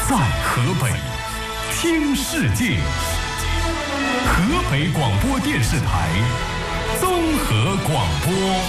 在河北听世界，河北广播电视台综合广播。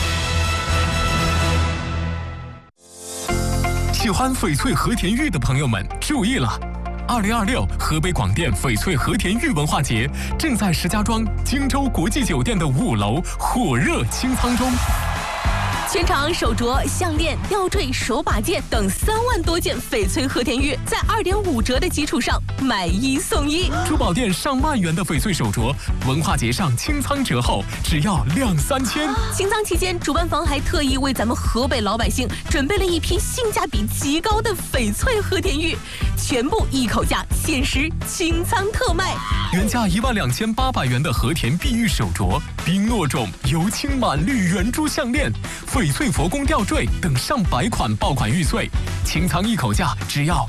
喜欢翡翠和田玉的朋友们注意了！2026河北广电翡翠和田玉文化节正在石家庄荆州国际酒店的5楼火热清仓中。 全场手镯、项链、吊坠、手把件等3万多件翡翠和田玉，在2.5折的基础上买1送1。 珠宝店上万元的翡翠手镯，文化节上清仓折后只要2-3千。 清仓期间，主办方还特意为咱们河北老百姓准备了一批性价比极高的翡翠和田玉，全部一口价，限时清仓特卖。 原价12800元的和田碧玉手镯、冰诺种油青满绿圆珠项链、翡翠佛宫吊坠等上百款爆款玉碎，清仓一口价只要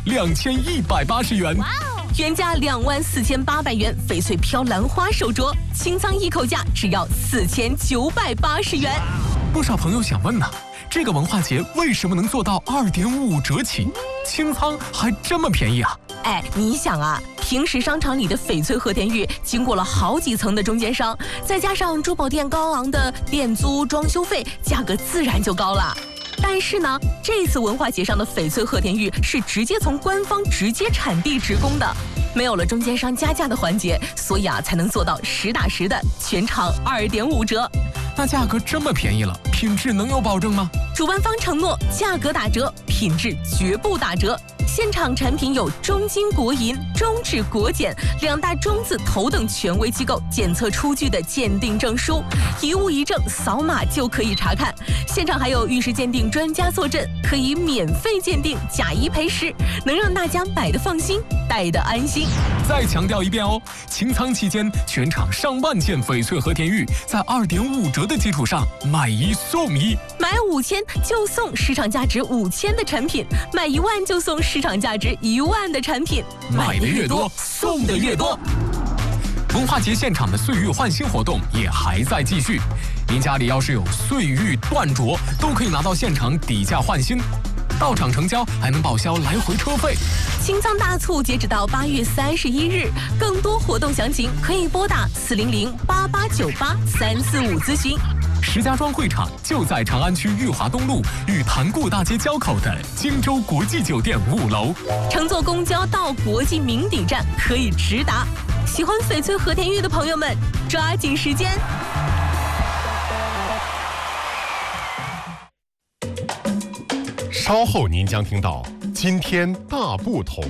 2180元。 原价24800元翡翠飘兰花手镯，清仓一口价只要4980元。 不少朋友想问呢，这个文化节为什么能做到2.5折起，清仓还这么便宜啊？ 你想啊，平时商场里的翡翠和田玉经过了好几层的中间商，再加上珠宝店高昂的店租、装修费，价格自然就高了。但是呢，这次文化节上的翡翠和田玉是直接从官方直接产地直供的，没有了中间商加价的环节，所以才能做到实打实的全场2.5折。 那价格这么便宜了，品质能有保证吗？ 主办方承诺价格打折，品质绝不打折。现场产品有中金国银、中质国检2大中字头等权威机构检测出具的鉴定证书，一物一证，扫码就可以查看。现场还有玉石鉴定专家坐镇，可以免费鉴定，假一赔10，能让大家买的放心，戴的安心。 再强调一遍哦，清仓期间全场上万件翡翠和田玉在2.5折的基础上买1送1， 买5000就送市场价值5000的产品，买1万就送市场价值1万的产品， 买的越多，送的越多。文化节现场的岁玉换新活动也还在继续，您家里要是有岁玉断镯，都可以拿到现场底价换新，到场成交还能报销来回车费。 清仓大促截止到8月31日，更多活动详情可以拨打400-8898-345咨询。 石家庄会场就在长安区裕华东路与潭固大街交口的荆州国际酒店5楼。 乘坐公交到国际名鼎站可以直达。喜欢翡翠和田玉的朋友们，抓紧时间。 稍后您将听到今天大不同。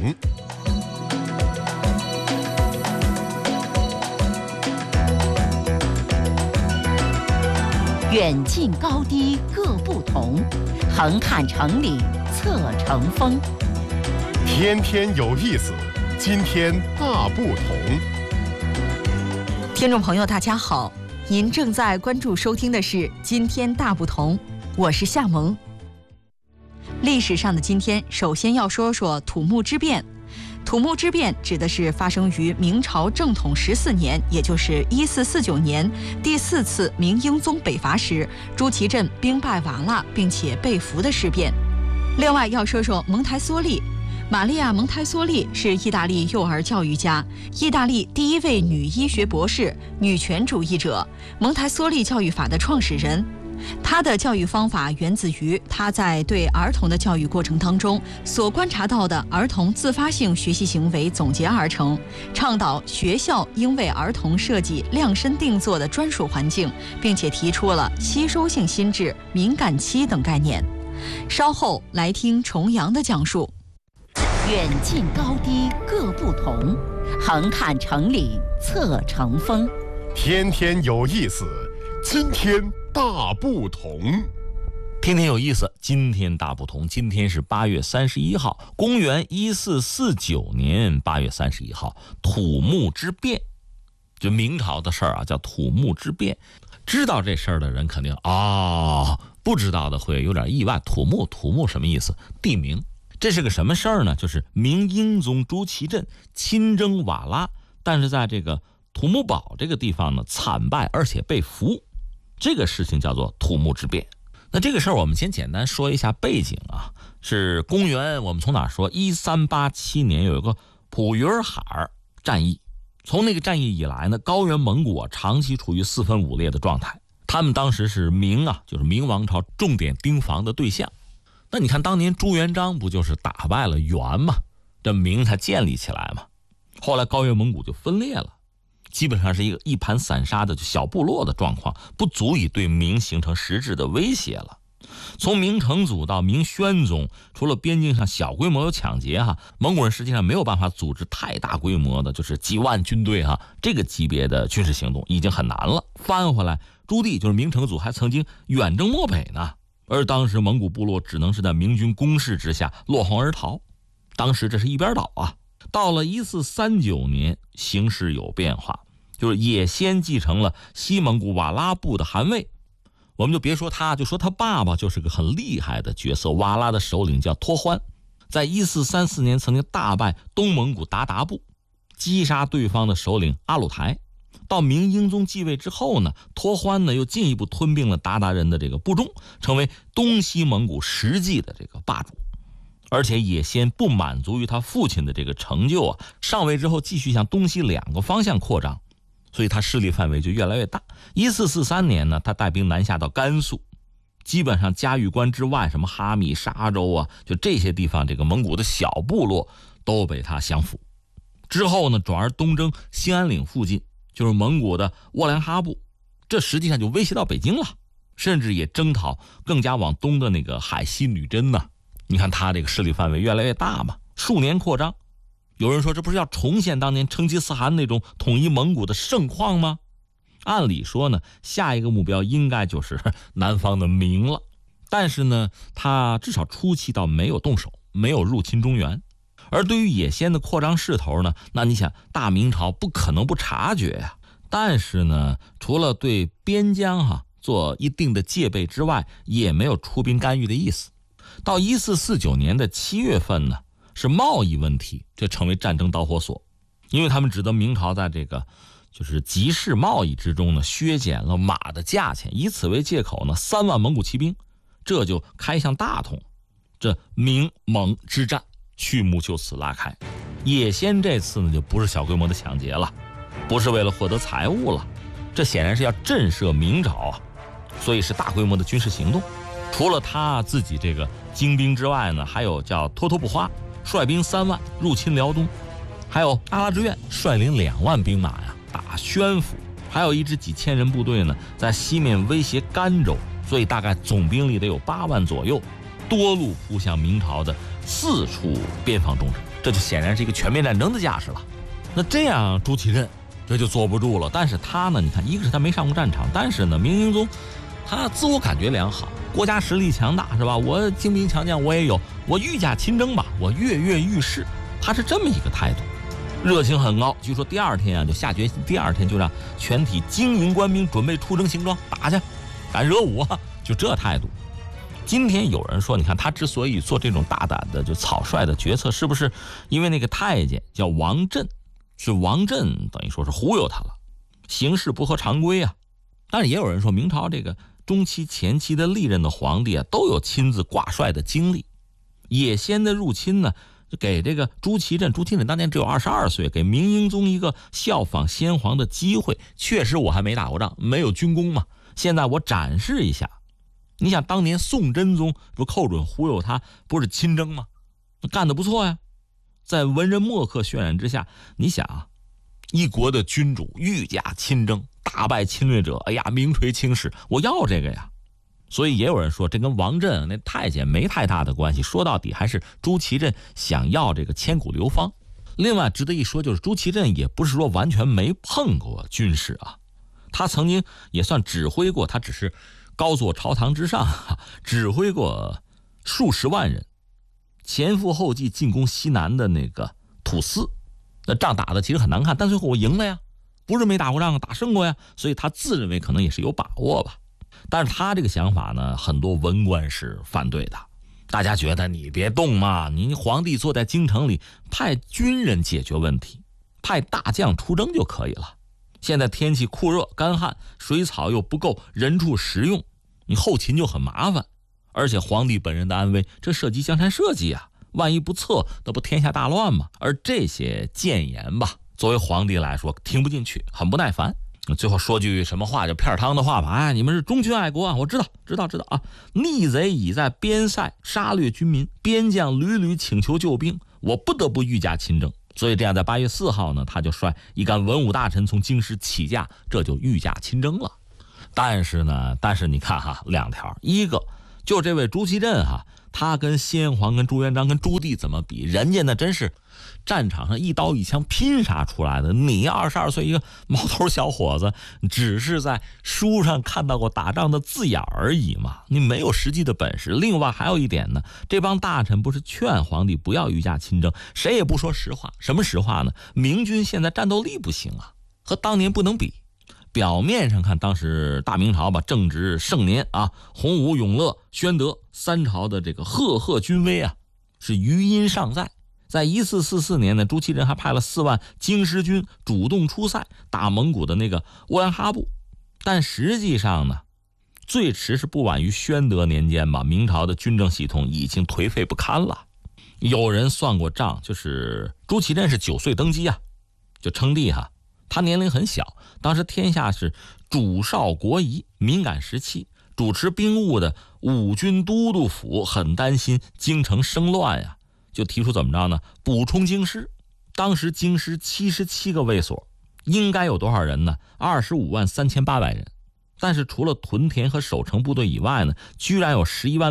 远近高低各不同，横看成岭侧成峰。 天天有意思，今天大不同。 听众朋友大家好，您正在关注收听的是今天大不同，我是夏萌。历史上的今天，首先要说说土木之变。土木之变指的是发生于明朝正统14年，也就是1449年，第4次明英宗北伐时，朱祁镇兵败瓦剌并且被俘的事变。另外要说说蒙台梭利。玛利亚·蒙台梭利是意大利幼儿教育家，意大利第1位女医学博士，女权主义者，蒙台梭利教育法的创始人。他的教育方法源自于他在对儿童的教育过程当中所观察到的儿童自发性学习行为总结而成，倡导学校应为儿童设计量身定做的专属环境，并且提出了吸收性心智、敏感期等概念。稍后来听重阳的讲述。 远近高低各不同，横看成岭侧成峰。 天天有意思，今天大不同。 天天有意思，今天大不同。今天是8月31号，公元1449年8月31号，土木之变，就明朝的事儿啊，叫土木之变。知道这事儿的人肯定不知道的会有点意外。土木什么意思？地名。这是个什么事儿呢？就是明英宗朱祁镇亲征瓦剌，但是在这个土木堡这个地方呢惨败，而且被俘。这个事情叫做土木之变。那这个事儿我们先简单说一下背景啊。 是公元我们从哪说1387年有一个普约尔海尔战役。从那个战役以来呢，高原蒙古长期处于四分五裂的状态。他们当时是明就是明王朝重点盯防的对象。那你看当年朱元璋不就是打败了元嘛，这明才建立起来嘛。后来高原蒙古就分裂了，基本上是一个一盘散沙的小部落的状况，不足以对明形成实质的威胁了。从明成祖到明宣宗，除了边境上小规模有抢劫蒙古人实际上没有办法组织太大规模的，就是几万军队这个级别的军事行动已经很难了。翻回来，朱棣就是明成祖还曾经远征漠北呢，而当时蒙古部落只能是在明军攻势之下落荒而逃。当时这是一边倒到了1439年，形势有变化，就是也先继承了西蒙古瓦剌部的汗位。我们就别说他，就说他爸爸就是个很厉害的角色。瓦剌的首领叫托欢，在1434年曾经大败东蒙古鞑靼部，击杀对方的首领阿鲁台。到明英宗继位之后呢，托欢呢又进一步吞并了鞑靼人的这个部众，成为东西蒙古实际的这个霸主。而且也先不满足于他父亲的这个成就上位之后继续向东西两个方向扩张，所以他势力范围就越来越大。1443年呢，他带兵南下到甘肃，基本上嘉峪关之外，什么哈密、沙州就这些地方，这个蒙古的小部落都被他降服。之后呢，转而东征兴安岭附近，就是蒙古的窝良哈部，这实际上就威胁到北京了，甚至也征讨更加往东的那个海西女真呢。你看他这个势力范围越来越大嘛，数年扩张。有人说这不是要重现当年成吉思汗那种统一蒙古的盛况吗？按理说呢，下一个目标应该就是南方的明了。但是呢，他至少初期倒没有动手，没有入侵中原。而对于也先的扩张势头呢，那你想大明朝不可能不察觉呀。但是呢，除了对边疆做一定的戒备之外，也没有出兵干预的意思。到1449年的7月份呢，是贸易问题，这成为战争导火索。因为他们指责明朝在这个就是集市贸易之中呢，削减了马的价钱，以此为借口呢，3万蒙古骑兵，这就开向大同。这明蒙之战序幕就此拉开。也先这次呢，就不是小规模的抢劫了，不是为了获得财物了，这显然是要震慑明朝所以是大规模的军事行动。除了他自己这个精兵之外呢，还有叫脱脱不花率兵3万入侵辽东，还有阿拉之愿率领2万兵马打宣府，还有一支几千人部队呢在西面威胁甘州，所以大概总兵力得有8万左右，多路扑向明朝的4处边防重镇，这就显然是一个全面战争的架势了。那这样朱祁镇这就坐不住了。但是他呢，你看，一个是他没上过战场，但是呢，明英宗他自我感觉良好，国家实力强大，是吧？我精兵强将我也有，我御驾亲征吧，我跃跃欲试，他是这么一个态度，热情很高。据说第二天就下决心，第二天就让全体精营官兵准备出征行装，打去，敢惹我，就这态度。今天有人说，你看他之所以做这种大胆的就草率的决策，是不是因为那个太监叫王振，是王振等于说是忽悠他了，行事不合常规但是也有人说，明朝这个中期前期的历任的皇帝都有亲自挂帅的经历。也先的入侵呢，就给这个朱祁镇当年只有22岁，给明英宗一个效仿先皇的机会。确实我还没打过仗，没有军功嘛，现在我展示一下。你想当年宋真宗不寇准忽悠他，不是亲征吗？干得不错呀。在文人墨客渲染之下，你想一国的君主御驾亲征，大败侵略者，哎呀，名垂青史，我要这个呀。所以也有人说，这跟王振那太监没太大的关系，说到底还是朱祁镇想要这个千古流芳。另外值得一说，就是朱祁镇也不是说完全没碰过军事他曾经也算指挥过，他只是高坐朝堂之上指挥过数十万人前赴后继进攻西南的那个土司。那仗打的其实很难看，但最后我赢了呀，不是没打过仗，打胜过呀，所以他自认为可能也是有把握吧。但是他这个想法呢，很多文官是反对的，大家觉得你别动嘛，你皇帝坐在京城里，派军人解决问题，派大将出征就可以了。现在天气酷热干旱，水草又不够人畜食用，你后勤就很麻烦。 而且皇帝本人的安危，这涉及江山社稷啊，万一不测，那不天下大乱吗？而这些谏言吧，作为皇帝来说听不进去，很不耐烦。最后说句什么话，就片汤的话吧，哎，你们是忠君爱国啊，我知道啊。逆贼已在边塞杀掠军民，边将屡屡请求救兵，我不得不御驾亲征。所以这样，在8月4号呢，他就率一干文武大臣从京师起驾，这就御驾亲征了。但是你看哈，两条，一个就这位朱祁镇哈，他跟先皇、跟朱元璋、跟朱棣怎么比？人家那真是战场上一刀一枪拼杀出来的，你22岁一个毛头小伙子，只是在书上看到过打仗的字眼而已嘛，你没有实际的本事。另外还有一点呢，这帮大臣不是劝皇帝不要御驾亲征，谁也不说实话。什么实话呢？明军现在战斗力不行啊，和当年不能比。表面上看，当时大明朝吧，正值盛年啊，洪武、永乐、宣德三朝的这个赫军威啊，是余音尚在。在1444年呢，朱祁镇还派了4万京师军主动出塞，打蒙古的那个乌兰哈布。但实际上呢，最迟是不晚于宣德年间吧，明朝的军政系统已经颓废不堪了。有人算过账，就是朱祁镇是9岁登基啊，就称帝哈。他年龄很小，当时天下是主少国疑，敏感时期，主持兵务的武军都督府很担心京城生乱呀，就提出怎么着呢？补充京师。当时京师77个卫所，应该有多少人呢？253800人。但是除了屯田和守城部队以外呢，居然有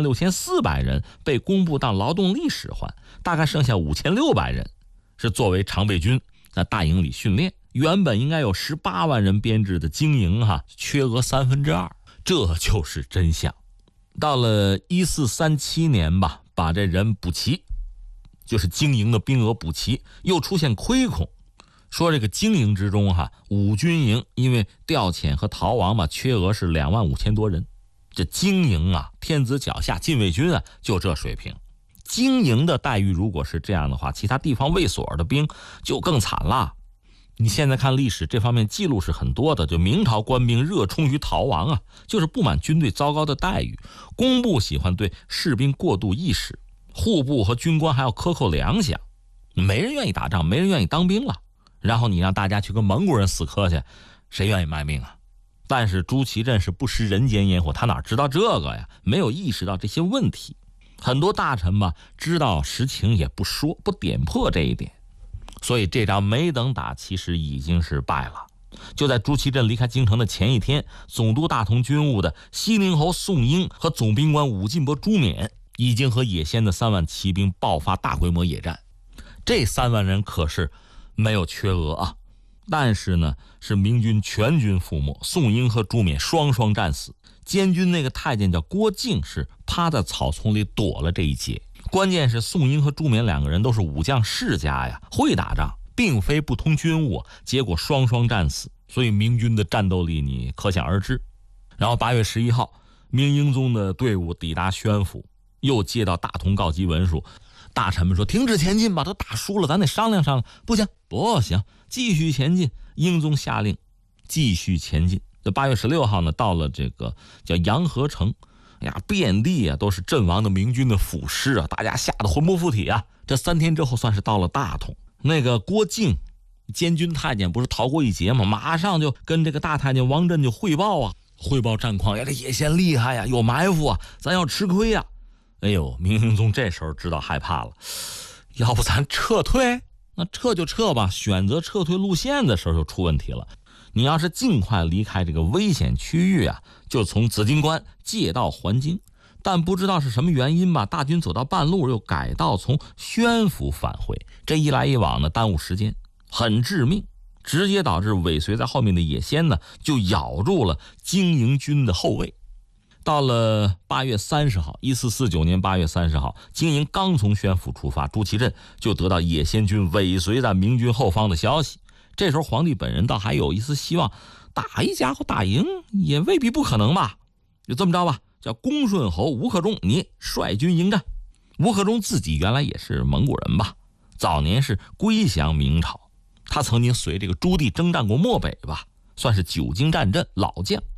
116400人被公布当劳动力使唤，大概剩下5600人是作为常备军在大营里训练。原本应该有18万人编制的京营缺额2/3，这就是真相。到了1437年吧，把这人补齐，就是京营的兵额补齐，又出现亏空。说这个京营之中五军营因为调遣和逃亡嘛，缺额是25000多人。这京营天子脚下禁卫军就这水平。京营的待遇如果是这样的话，其他地方卫所的兵就更惨了。你现在看历史，这方面记录是很多的，就明朝官兵热衷于逃亡就是不满军队糟糕的待遇。工部喜欢对士兵过度意识，户部和军官还要克扣粮饷，没人愿意打仗，没人愿意当兵了。然后你让大家去跟蒙古人死磕去，谁愿意卖命啊？但是朱祁镇是不食人间烟火，他哪知道这个呀？没有意识到这些问题。很多大臣吧，知道实情也不说，不点破这一点。所以这仗没等打，其实已经是败了。就在朱祁镇离开京城的前一天，总督大同军务的西宁侯宋英和总兵官武进伯朱冕已经和野先的3万骑兵爆发大规模野战。这3万人可是没有缺额但是呢，是明军全军覆没，宋英和朱冕双双战死。监军那个太监叫郭靖，是趴在草丛里躲了这一劫。关键是宋英和朱冕2个人都是武将世家呀，会打仗，并非不通军务，结果双双战死，所以明军的战斗力你可想而知。然后8月11号，明英宗的队伍抵达宣府，又接到大同告急文书，大臣们说停止前进吧，都打输了，咱得商量商量。不行，继续前进。英宗下令继续前进。这8月16号呢，到了这个叫洋河城，遍地都是阵亡的明军的腐尸大家吓得魂不附体这3天之后，算是到了大同。那个郭靖监军太监不是逃过一劫吗？马上就跟这个大太监王振就汇报汇报战况。这野先厉害有埋伏咱要吃亏哎呦，明英宗这时候知道害怕了，要不咱撤退？那撤就撤吧，选择撤退路线的时候就出问题了。你要是尽快离开这个危险区域就从紫金关借道还京。但不知道是什么原因吧，大军走到半路又改道从宣府返回，这一来一往呢，耽误时间，很致命，直接导致尾随在后面的野先呢就咬住了京营军的后卫。到了8月30号，1449年8月30号，京营刚从宣府出发，朱祁镇就得到野先军尾随在明军后方的消息。这时候皇帝本人倒还有一丝希望，打一家伙打赢也未必不可能吧。就这么着吧，叫恭顺侯吴克忠，你率军迎战。吴克忠自己原来也是蒙古人吧，早年是归降明朝，他曾经随这个朱棣征战过漠北吧，算是久经战阵老将。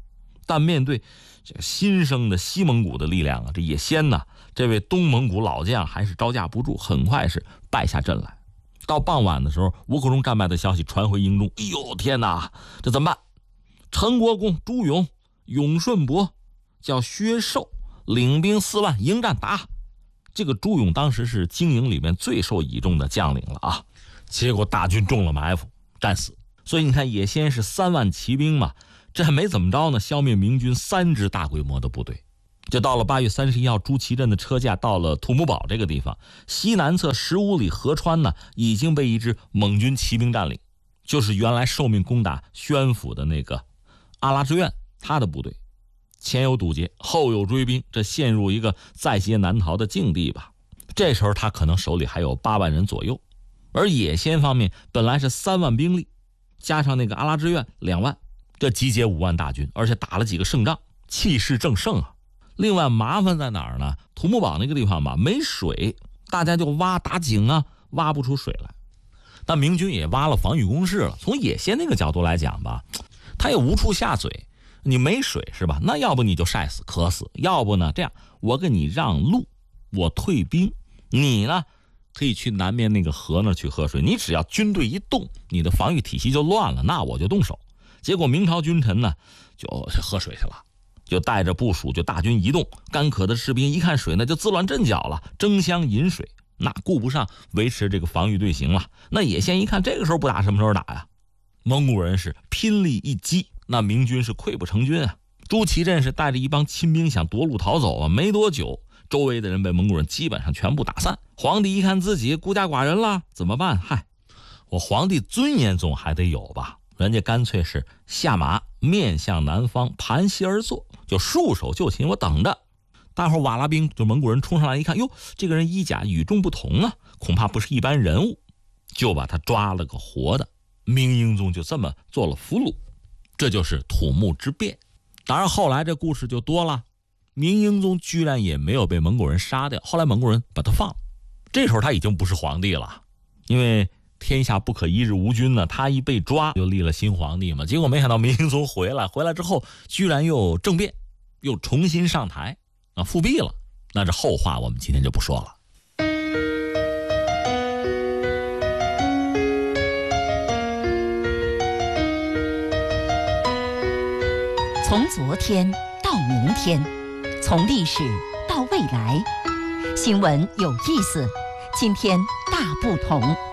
但面对这个新生的西蒙古的力量啊，这也先呢，这位东蒙古老将还是招架不住，很快是败下阵来。到傍晚的时候，倭寇中战败的消息传回营中，哎呦天哪，这怎么办？陈国公朱勇、永顺伯叫薛寿领兵4万迎战打。这个朱勇当时是经营里面最受倚重的将领了啊，结果大军中了埋伏，战死。所以你看，也先是3万骑兵嘛，这还没怎么着呢，消灭明军3支大规模的部队。就到了8月31号，朱祁镇的车驾到了土木堡这个地方，西南侧15里河川呢已经被一支蒙军骑兵占领，就是原来受命攻打宣府的那个阿拉之院，他的部队前有堵截，后有追兵，这陷入一个在劫难逃的境地吧。这时候他可能手里还有8万人左右，而也先方面本来是3万兵力，加上那个阿拉之院2万，这集结5万大军，而且打了几个胜仗，气势正盛啊。另外麻烦在哪儿呢？土木堡那个地方吧，没水，大家就挖打井啊，挖不出水来。那明军也挖了防御工事了。从野先那个角度来讲吧，他也无处下嘴，你没水是吧？那要不你就晒死渴死，要不呢这样，我给你让路，我退兵，你呢可以去南面那个河那去喝水。你只要军队一动，你的防御体系就乱了，那我就动手。结果明朝君臣呢就喝水去了，就带着部署就大军移动，干渴的士兵一看水呢就自乱阵脚了，争相饮水，那顾不上维持这个防御队形了。那野先一看这个时候不打什么时候打呀？蒙古人是拼力一击，那明军是溃不成军啊。朱祁镇是带着一帮亲兵想夺路逃走啊，没多久周围的人被蒙古人基本上全部打散。皇帝一看自己孤家寡人了，怎么办？嗨，我皇帝尊严总还得有吧，人家干脆是下马面向南方，盘膝而坐，就束手就擒，我等着。大伙瓦剌兵就蒙古人冲上来一看，哟，这个人衣甲与众不同啊，恐怕不是一般人物，就把他抓了个活的。明英宗就这么做了俘虏，这就是土木之变。当然后来这故事就多了，明英宗居然也没有被蒙古人杀掉，后来蒙古人把他放了。这时候他已经不是皇帝了，因为天下不可一日无君呢，他一被抓就立了新皇帝嘛。结果没想到明英宗回来之后居然又政变，又重新上台啊，复辟了。那这后话我们今天就不说了。 从昨天到明天，从历史到未来，新闻有意思，今天大不同。